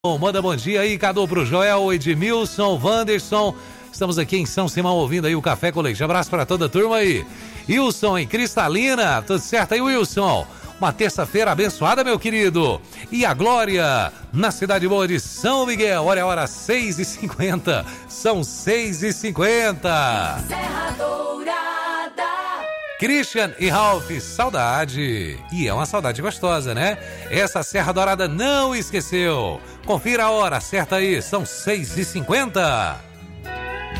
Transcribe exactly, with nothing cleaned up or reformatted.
Manda bom dia aí, Cadu, pro Joel, Edmilson, Wanderson. Estamos aqui em São Simão ouvindo aí o Café com Leite. Abraço pra toda a turma aí. Wilson em Cristalina, tudo certo aí, Wilson? Uma terça-feira abençoada, meu querido. E a Glória, na cidade boa de São Miguel. Olha a hora, seis e cinquenta. São seis e cinquenta. Serra Dourada. Christian e Ralph, saudade. E é uma saudade gostosa, né? Essa Serra Dourada não esqueceu. Confira a hora certa aí, são seis e cinquenta.